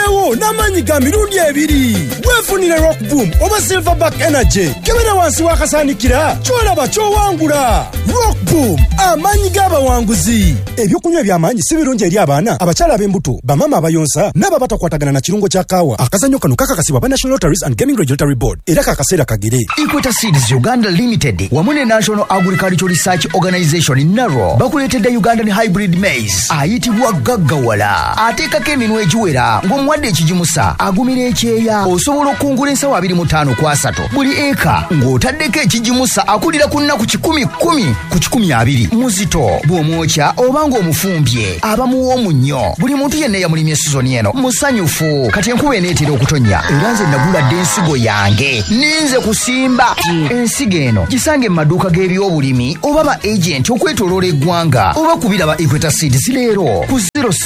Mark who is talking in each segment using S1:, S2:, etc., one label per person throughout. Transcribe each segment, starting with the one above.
S1: Tuwaddewo n'amaanyi ga mirundi ebiri. Weefunire Rock Boom oba Silverback Energy. Kebera wansi w'akasaanikira ky'olaba ky'owangula. Rock Boom, amaanyi g'abawanguzi. Ebyokunywa eby'amaanyi si birungi eri abaana, abakyala ab'embuto, bamama abayonsa n'abo abatakwatagana na kirungo kya kaawa. Akazannyo kano kakakasibwa ba National Lotteries and Gaming Regulatory Board era kakaseera kagere.
S2: Equator Seeds Uganda Limited wamu ne National Agricultural Research Organization NARO bakuleetedde Ugandan Hybrid Maize ayitibwa gaggawala. Ateekako eminwe egiwera ng'omuwadde ekigimusa agumira ekyeya. Osobola okungula ensawo 25 buli eka ng'otaddeko ekigimusa akulira ku nnaku 10 ku 20 muzito bw'omwokya oba ng'omufumbye abamuwa omunnyo. Buli muntu yenna yamulimye sizoni eno musanyufu. Kati enkuba eneetera okutonnya era nze naguladde ensigo yange ninze kusimba. Ensigo eno gisange mu maduuka g'ebyobulimi oba ba agenti okwetoloola eggwanga oba kubiraba Equator Seeds leero ku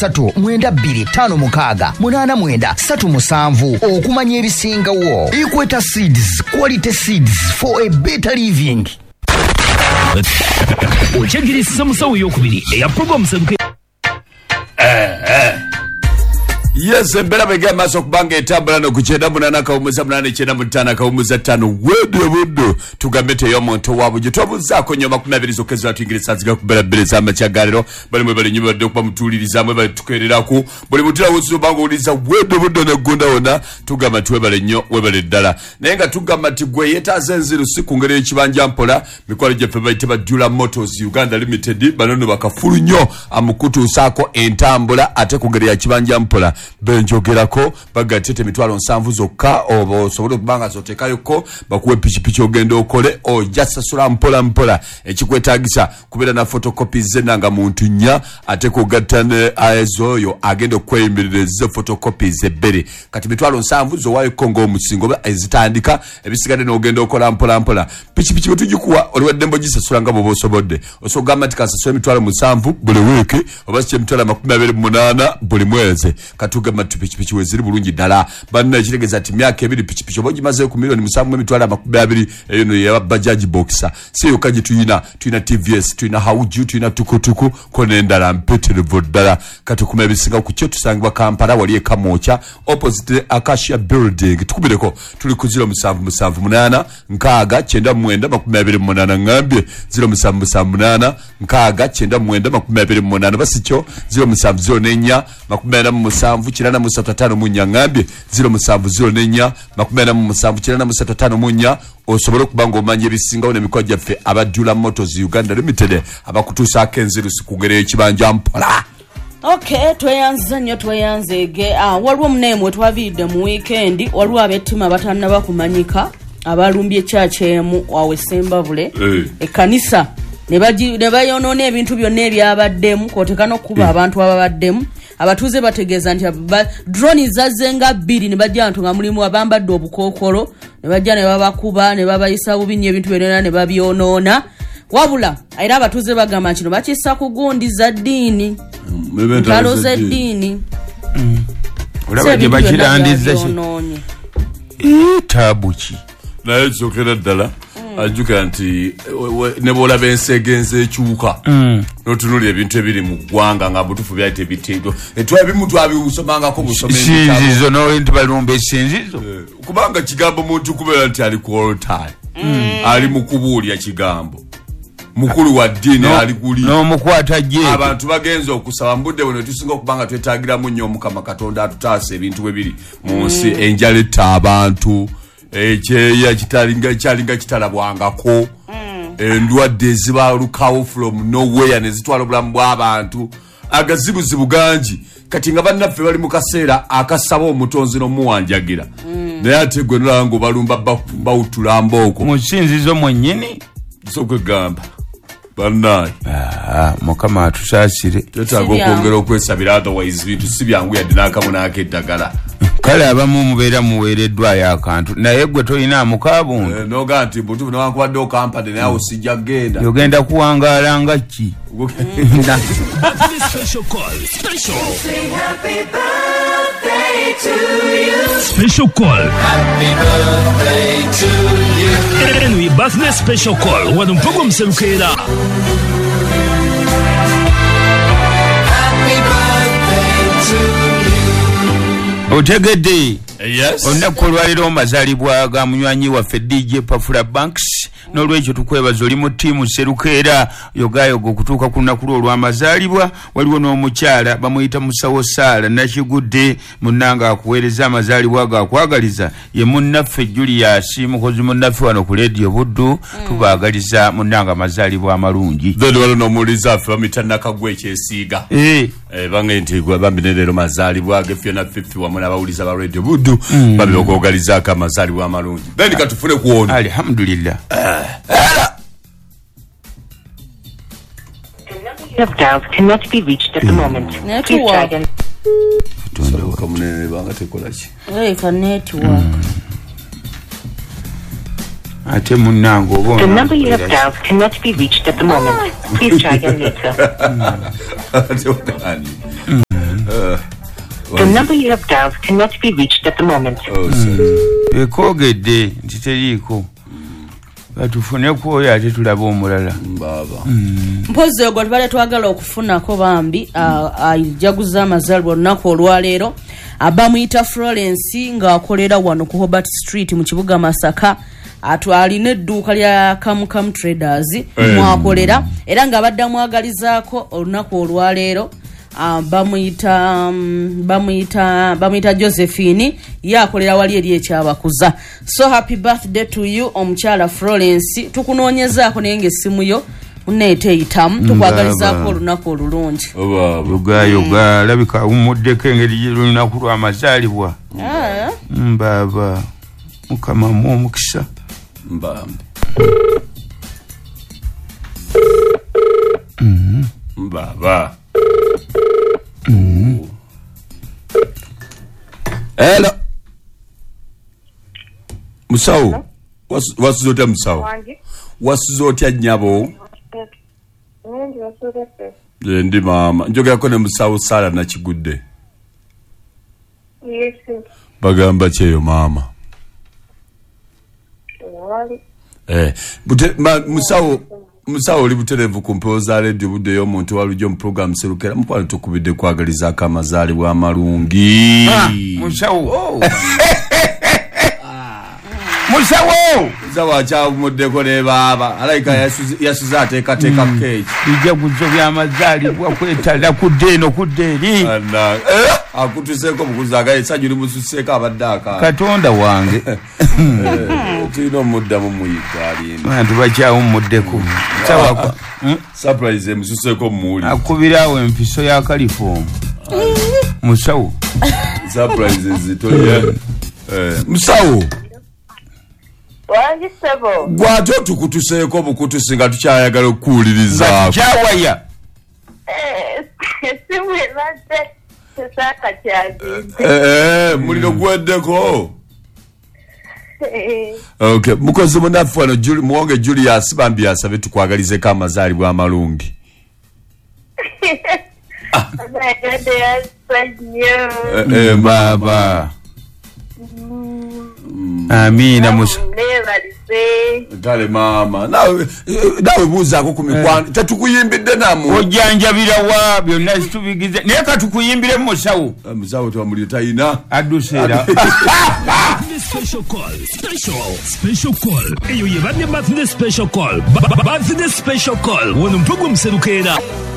S2: 03-25-89-37 okumanya ebisingawo. Equator Seeds, quality seeds for a better living.
S3: Ochagirisa musawo yokubiri eya program sebuke.
S4: Yes, mbera bege maso kubanga etambula no kuchenda munana kawumuza munana chenda mutana kawumuza 5 wedo tugambete yo monto wabo gitobuza ko nyoma 12 zokezo atwingirisa ziga kubera beleza amachagariro bali mwe bali nyuma de kuba mutuliriza mwe bali tukererako bali mutira wuzu bango uliza wedo ne gonda ona tugamba tuwe bali nyo we bali dala nenga tugamba tigwe yetazenziru sikungere ekibanja mpola mikwalo jefe bayiteba Dula Motors Uganda Limited banono bakafulu nyo amukutu usako entambula ate kungere ya kibanja mpola benjogerako bagatete 7 zokka obo sobola kubanga zotekayo ko bakuwe pichipichi ogendo okole o jasasula mpola ekikwetagisa kubera na photocopies zenanga muntu nya ate ko gatane aezoyo agendo kweyimiririza photocopies ebere kati 7 zo wayo kongo omusingo ezitandika ebisigade n'ogendo okola mpola pichipichi butujikuwa oliweddembo gisasula ngabo bosobodde osogamba tikasasula 7 buli wiki obasche 28 buli mwezi tuga matu pichipichi weziri bulungi dala banna ekitegeza ati myaka 2 pichipichi oboji maze ku milioni 7.2 eyo ya bajaji boxer siyo kaji tuyina TVS tuyina hauju tuyina tukutuku kone ndala mpete vodala katukuma ebisinga ku kyo tusangibwa Kampala wali ekamocha opposite Acacia building tukubireko tuli ku 0778 nkaga 928 ngambye 0778 nkaga 928 basicho 0704 kirana musatano munyangambye 0704 munya osobola kubanga omanye ebisinga one mikwaja ffe abadula Motors Uganda Limited abakutusa akenziru sikugere ekibanja mpola.
S5: Okay, tweyanzege waliwo munemo twavide mu weekend waliwo abetima batanna bakumanyika abalumbye church emu wawe Sembabule ekanisa ne bayonone ebintu byonna ebyabaddemu kotekano kuba abantu ababaddemu abatuze bategeeza nti drone zazenga 2 ne bajja ntu nga mulimu abambadde obukokolo ne bajja ne babakuba ne babayisa bubinye ebintu byonna ne babyonoona wabula era abatuze bagamba kino bakissa kugundiza ddiini ntalo z'eddiini
S6: olaba bakirandiza tabuki
S4: naye zokera ddala ajuka nti nebola bensegenze ekyuka notunuli ebintu ebiri mu ggwanga nga butufu byayite bitego etwa bimuntu abusomanga ko busomenge
S6: sinzizo no nti balumba esinzizo
S4: kubanga kigambo muntu kubera nti ali ku all time ali mukubuulya kigambo mukulu wa dini ali kuli
S6: no mukwata je
S4: abantu bagenza okusaba mbudde bwe tusinga okubanga twetagira mu nnyo Mukama Katonda atutaase ebintu bwe biri mu nsi enjaleta abantu ekyeya kitalinga kitalabwangako endwadde ezibalukawo from nowhere ne zitwala obulamu bw'abantu agazibuzibu gangi kati nga bannaffe bali mu kaseera akasaba omutonzi n'omuwanjagira naye ate gwe nolanga balumba bawutula mbooko
S6: mu sinzizo mwennyini
S4: sokwegamba bannaye
S6: Mukama atusaasire
S4: tetaaga okwongera okwesabira otherwise bintu si byangu yadde n'akamu n'akeddagala
S6: kale abamu mubeera muweereddwayo akantu naye gwe tolina mukabuntu
S4: noga nti butufu newankubadde okampade naye awo sijja kgenda
S6: yogenda kuwangaala nga ki
S3: Special call. Happy birthday to you. And we birthday special call. Wadu mpogo mselukera.
S6: otegedde
S4: Yes.
S6: olunaku olwaleero mazaalibwa ga munywanyi waffe DJ Pafula Banks n'olwekyo tukwebaza oli mu ttiimu Serukeera yogayoga okutuuka ku lunaku lwo olw'amazaalibwa. Waliwo n'omukyala bamuyita Musawo Saala Nakigudde munnanga akuweereza amazaalibwa gaakwagaliza ye munnaffe Julius mukozi munnaffe wano ku Radio Buddu. Tubaagaliza munnanga amazaalibwa amalungi.
S4: Then waliwo n'omuwuliza affe bamuyita Nakagwa Ekyesiiga. Bange nti gwe bambi leero mazaalibwa ge Fiona 50 wamu n'abawuliza ba Radio Buddu babe okugalizaako amazaalibwa amalungi. Then katufune kuwona.
S6: Alhamdulillah.
S7: The number you have dialed cannot be reached at the moment. Please try again.
S4: Kamunene banga tekola ki?
S5: Ka network.
S6: Ate munnango obona.
S7: The number you have dialed cannot be reached at the moment. Please try again later. The number you have dialed cannot be reached at the moment.
S6: Ekogedde nti teriiko. Batufune oyo ate tulaba omulala.
S5: Mpozi ogwo tubale twagala okufunako bambi ajaguza amazaalibwa olunaku olwaleero abamuyita Florence ng'akolera wano ku Hobart Street mu kibuga Masaka. Alina edduuka lya Kamukam Traders mwakolera era ng'abadde amwagalizaako olunaku olwaleero. Bamuyita Josephine yakolera wali eri ekyabakuza. So happy birthday to you omukyala Florence. Tukunoonyezaako naye ng'essimu yo neeteyitamu tukwagalizaako olunaku olulungi.
S6: Yoga labika awumuddeko engeri y'olunaku lw'amazaalibwa. Mbaba mukama mu omukisa.
S4: Mbaba. Hello. Musawo. Wasuzotya Musawo. Wasuzotya nnyabo. Ndi mama. Njogerako ne Musawo Saala Nakigudde.
S8: Yes.
S4: Bagamba kyeyo mama. Musawo oli buterevu ku mpoza Radio Buddu y'omuntu walujo mu program Serukeera mukwano tukubidde kwagalizaako amazaalibwa amalungi.
S6: Musawo.
S4: Musawo akyawumuddeko ne baaba alayika yasuza ateekateeka keeki.
S6: Bijaguzo by'amazaalibwa kwetala kudde eno kudde eri.
S4: Akutuseeko mukuzaagayo essanyu limususeeko abadde akaala.
S6: Katonda wange.
S4: Tulina omuddamu muyiga alimba.
S6: Abantu bakyawumuddeko.
S4: Surprise emususeeko mumuwulire.
S6: Akubiraawo empiso ya California. Musawo.
S4: Surprise zitoye. Musawo.
S8: Wangi sebo.
S4: Gwate tukutuseeko bukutusi nga tukyayagala okuwulirizaako.
S6: Kyawaya.
S8: Simu ebadde tesaka kyagize.
S4: Muliro gweddeko. Okay, mukozi munaffe wano muwonge Julius bambi asabe tukwagalizeko amazaalibwa amalungi.
S6: Baba. Amina Musa.
S4: Dale mama. Nawe buuzaako ku mikwano. Tetukuyimbidde namu.
S6: Ojjanjabira wa byonna situbigize. Naye katukuyimbire Musawo.
S4: Musawo twamulire tayina.
S6: Adduseera.
S3: Special call. Eyo ye badde birthday special call. Birthday special call. Wono program Serukeera.